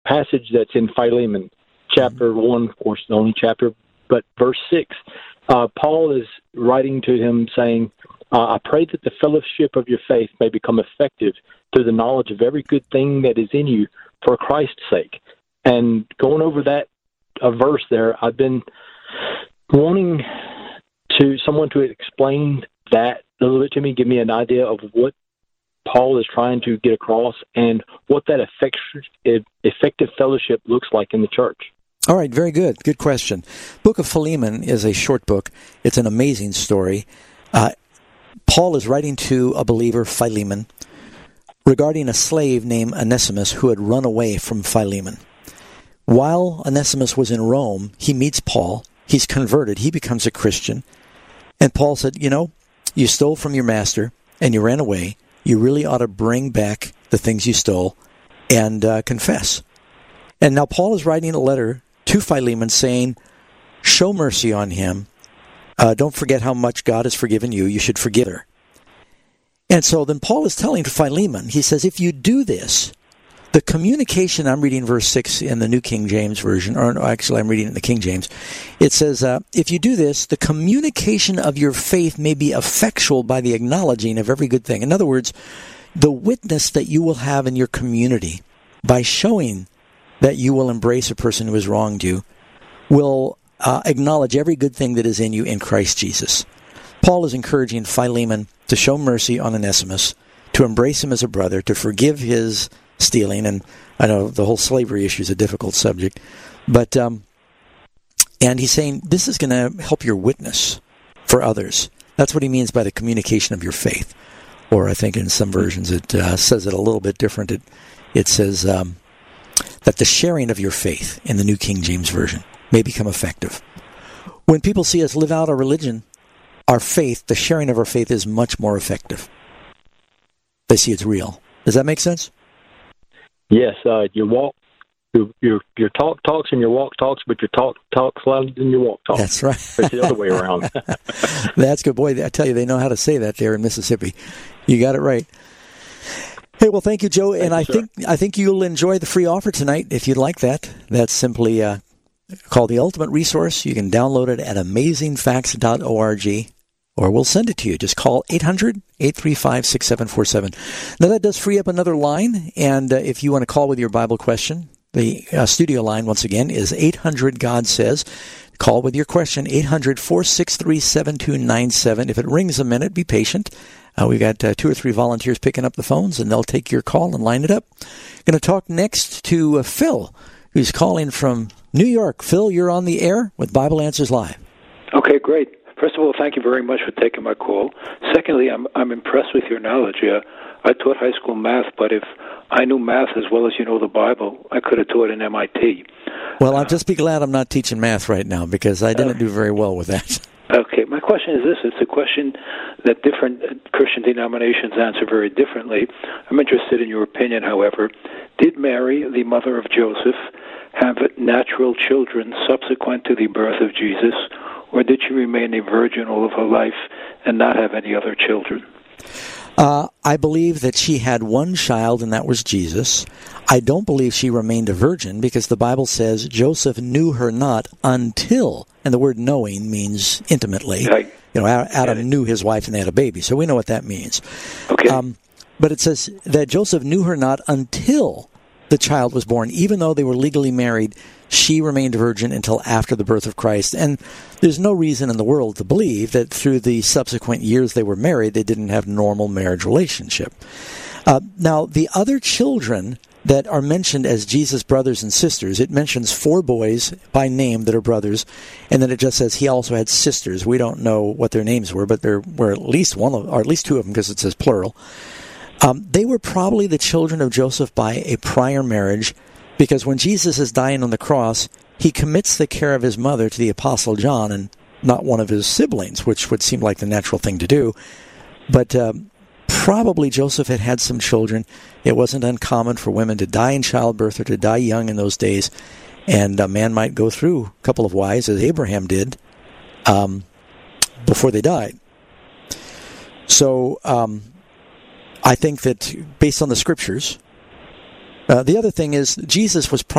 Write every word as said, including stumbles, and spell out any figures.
passage that's in Philemon, chapter one, of course, the only chapter, but verse six, uh, Paul is writing to him saying, uh, I pray that the fellowship of your faith may become effective through the knowledge of every good thing that is in you for Christ's sake. And going over that uh, verse there, I've been wanting to someone to explain that a little bit to me, give me an idea of what Paul is trying to get across and what that effect, effective fellowship looks like in the church. All right, very good. Good question. Book of Philemon is a short book. It's an amazing story. Uh, Paul is writing to a believer, Philemon, regarding a slave named Onesimus who had run away from Philemon. While Onesimus was in Rome, he meets Paul. He's converted. He becomes a Christian. And Paul said, you know, you stole from your master and you ran away. You really ought to bring back the things you stole and uh, confess. And now Paul is writing a letter to Philemon saying, show mercy on him. Uh, don't forget how much God has forgiven you. You should forgive her. And so then Paul is telling Philemon, he says, if you do this, the communication, I'm reading verse six in the New King James Version, or no, actually I'm reading it in the King James. It says, uh, if you do this, the communication of your faith may be effectual by the acknowledging of every good thing. In other words, the witness that you will have in your community by showing that you will embrace a person who has wronged you will uh, acknowledge every good thing that is in you in Christ Jesus. Paul is encouraging Philemon to show mercy on Onesimus, to embrace him as a brother, to forgive his stealing. And I know the whole slavery issue is a difficult subject. But, um, and he's saying this is going to help your witness for others. That's what he means by the communication of your faith. Or I think in some versions it uh, says it a little bit different. It, it says um, that the sharing of your faith in the New King James Version may become effective. When people see us live out our religion, our faith, the sharing of our faith is much more effective. They see it's real. Does that make sense? Yes, uh, your walk, your, your your talk talks and your walk talks, but your talk talks louder than your walk talks. That's right. It's the other way around. That's good. Boy, I tell you, they know how to say that there in Mississippi. You got it right. Hey, well, thank you, Joe. Thank and you, I sir. think I think you'll enjoy the free offer tonight if you'd like that. That's simply uh, called the Ultimate Resource. You can download it at amazing facts dot org. Or we'll send it to you. Just call eight hundred, eight three five, six seven four seven. Now, that does free up another line. And uh, if you want to call with your Bible question, the uh, studio line, once again, is eight hundred, God Says. Call with your question, eight hundred, four six three, seven two nine seven. If it rings a minute, be patient. Uh, we've got uh, two or three volunteers picking up the phones, and they'll take your call and line it up. Going to talk next to uh, Phil, who's calling from New York. Phil, you're on the air with Bible Answers Live. Okay, great. First of all, thank you very much for taking my call. Secondly, I'm I'm impressed with your knowledge. Uh, I taught high school math, but if I knew math as well as you know the Bible, I could have taught in M I T. Well, I'll uh, just be glad I'm not teaching math right now because I didn't uh, do very well with that. Okay, my question is this. It's a question that different Christian denominations answer very differently. I'm interested in your opinion, however. Did Mary, the mother of Joseph, have natural children subsequent to the birth of Jesus, or did she remain a virgin all of her life and not have any other children? Uh, I believe that she had one child, and that was Jesus. I don't believe she remained a virgin because the Bible says Joseph knew her not until, and the word knowing means intimately. Right. You know, Adam knew his wife and they had a baby, so we know what that means. Okay. Um, but it says that Joseph knew her not until the child was born. Even though they were legally married, she remained a virgin until after the birth of Christ. And there's no reason in the world to believe that through the subsequent years they were married, they didn't have normal marriage relationship. Uh, now, the other children that are mentioned as Jesus' brothers and sisters, it mentions four boys by name that are brothers, and then it just says he also had sisters. We don't know what their names were, but there were at least one of, or at least two of them because it says plural. Um, they were probably the children of Joseph by a prior marriage, because when Jesus is dying on the cross, he commits the care of his mother to the Apostle John and not one of his siblings, which would seem like the natural thing to do. But um, probably Joseph had had some children. It wasn't uncommon for women to die in childbirth or to die young in those days, and a man might go through a couple of wives, as Abraham did, um, before they died. So um, I think that based on the scriptures, Uh, the other thing is, Jesus was